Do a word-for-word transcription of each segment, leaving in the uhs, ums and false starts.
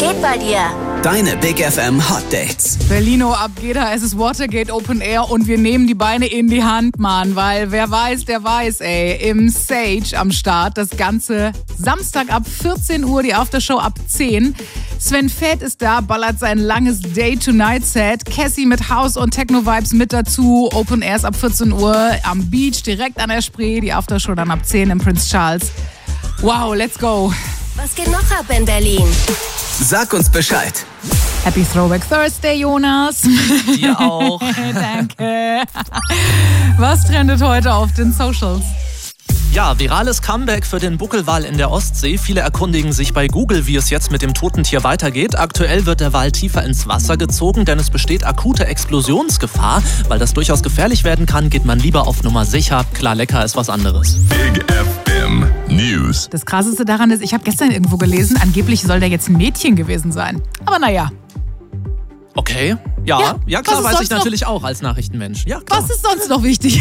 geht bei dir? Deine Big F M Hot Dates. Berlino, ab geht er. Es ist Watergate Open Air und wir nehmen die Beine in die Hand, Mann. Weil wer weiß, der weiß, ey. Im Sage am Start. Das Ganze Samstag ab vierzehn Uhr, die Aftershow ab zehn. Sven Väth ist da, ballert sein langes Day-to-Night-Set. Cassie mit House- und Techno-Vibes mit dazu. Open Airs ab vierzehn Uhr am Beach, direkt an der Spree. Die Aftershow dann ab zehn im Prince Charles. Wow, let's go. Was geht noch ab in Berlin? Sag uns Bescheid. Happy Throwback Thursday, Jonas. Dir auch. Danke. Was trendet heute auf den Socials? Ja, virales Comeback für den Buckelwal in der Ostsee. Viele erkundigen sich bei Google, wie es jetzt mit dem toten Tier weitergeht. Aktuell wird der Wal tiefer ins Wasser gezogen, denn es besteht akute Explosionsgefahr. Weil das durchaus gefährlich werden kann, geht man lieber auf Nummer sicher. Klar, lecker ist was anderes. Big F M News. Das Krasseste daran ist, ich habe gestern irgendwo gelesen, angeblich soll der jetzt ein Mädchen gewesen sein. Aber naja. Okay, ja, Ja, ja, was klar, ist weiß ich sonst noch? natürlich auch als Nachrichtenmensch. Ja, klar. Was ist sonst noch wichtig?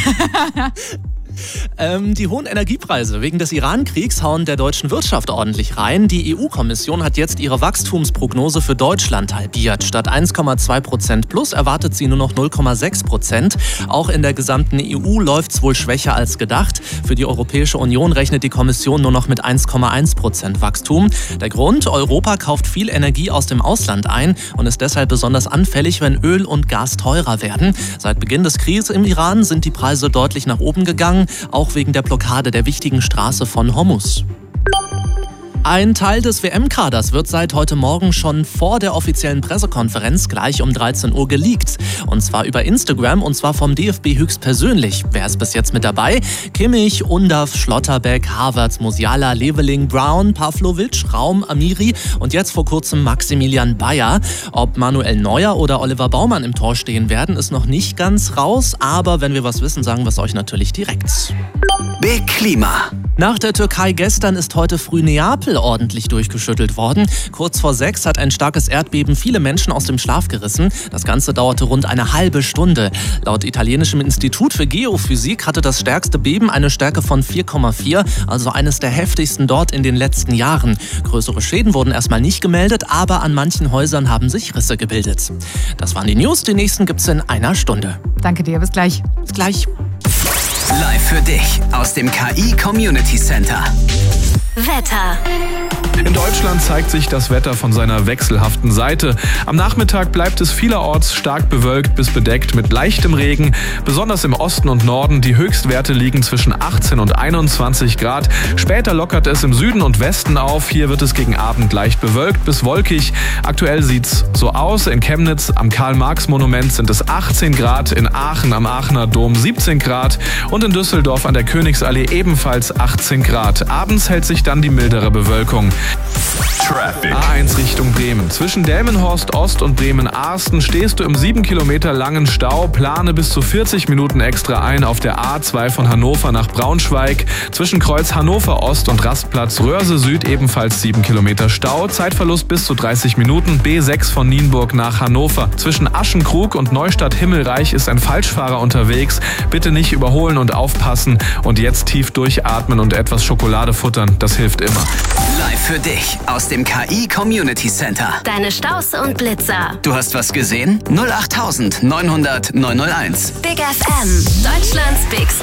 Ähm, die hohen Energiepreise wegen des Iran-Kriegs hauen der deutschen Wirtschaft ordentlich rein. Die E U-Kommission hat jetzt ihre Wachstumsprognose für Deutschland halbiert. Statt eins Komma zwei Prozent plus erwartet sie nur noch null Komma sechs Prozent. Auch in der gesamten E U läuft es wohl schwächer als gedacht. Für die Europäische Union rechnet die Kommission nur noch mit eins Komma eins Prozent Wachstum. Der Grund: Europa kauft viel Energie aus dem Ausland ein und ist deshalb besonders anfällig, wenn Öl und Gas teurer werden. Seit Beginn des Krieges im Iran sind die Preise deutlich nach oben gegangen, auch wegen der Blockade der wichtigen Straße von Hormuz. Ein Teil des W M-Kaders wird seit heute Morgen schon vor der offiziellen Pressekonferenz gleich um dreizehn Uhr geleakt. Und zwar über Instagram und zwar vom D F B höchstpersönlich. Wer ist bis jetzt mit dabei? Kimmich, Undav, Schlotterbeck, Havertz, Musiala, Leveling, Brown, Pavlovic, Raum, Amiri und jetzt vor kurzem Maximilian Bayer. Ob Manuel Neuer oder Oliver Baumann im Tor stehen werden, ist noch nicht ganz raus. Aber wenn wir was wissen, sagen wir es euch natürlich direkt. Big Klima. Nach der Türkei gestern ist heute früh Neapel ordentlich durchgeschüttelt worden. Kurz vor sechs hat ein starkes Erdbeben viele Menschen aus dem Schlaf gerissen. Das Ganze dauerte rund eine halbe Stunde. Laut italienischem Institut für Geophysik hatte das stärkste Beben eine Stärke von vier Komma vier, also eines der heftigsten dort in den letzten Jahren. Größere Schäden wurden erstmal nicht gemeldet, aber an manchen Häusern haben sich Risse gebildet. Das waren die News, die nächsten gibt's in einer Stunde. Danke dir, bis gleich. Bis gleich. Live für dich aus dem K I Community Center. Wetter. In Deutschland zeigt sich das Wetter von seiner wechselhaften Seite. Am Nachmittag bleibt es vielerorts stark bewölkt bis bedeckt mit leichtem Regen. Besonders im Osten und Norden. Die Höchstwerte liegen zwischen achtzehn und einundzwanzig Grad. Später lockert es im Süden und Westen auf. Hier wird es gegen Abend leicht bewölkt bis wolkig. Aktuell sieht's so aus. In Chemnitz am Karl-Marx-Monument sind es achtzehn Grad. In Aachen am Aachener Dom siebzehn Grad. Und in Düsseldorf an der Königsallee ebenfalls achtzehn Grad. Abends hält sich dann die mildere Bewölkung. Traffic. A eins Richtung Bremen. Zwischen Delmenhorst Ost und Bremen-Arsten stehst du im sieben Kilometer langen Stau. Plane bis zu vierzig Minuten extra ein auf der A zwei von Hannover nach Braunschweig. Zwischen Kreuz Hannover Ost und Rastplatz Röhrse Süd ebenfalls sieben Kilometer Stau. Zeitverlust bis zu dreißig Minuten. B sechs von Nienburg nach Hannover. Zwischen Aschenkrug und Neustadt Himmelreich ist ein Falschfahrer unterwegs. Bitte nicht überholen und aufpassen. Und jetzt tief durchatmen und etwas Schokolade futtern. Das hilft immer. Live für dich aus dem K I Community Center. Deine Staus und Blitzer. Du hast was gesehen? null acht neunhundert neunhundert neunhunderteins. Big F M. Deutschlands Big